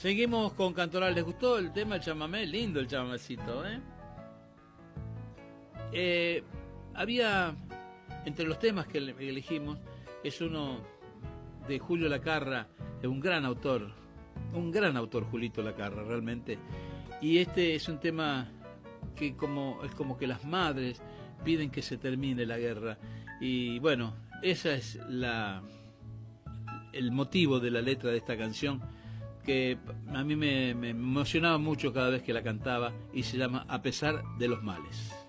Seguimos con Cantoral. ¿Les gustó el tema del chamamé? Lindo el chamamecito, ¿eh? Había, entre los temas que elegimos, es uno de Julio Lacarra, un gran autor Julito Lacarra, realmente. Y este es un tema que es como que las madres piden que se termine la guerra. Y bueno, esa es el motivo de la letra de esta canción, que a mí me emocionaba mucho cada vez que la cantaba, y se llama A pesar de los males.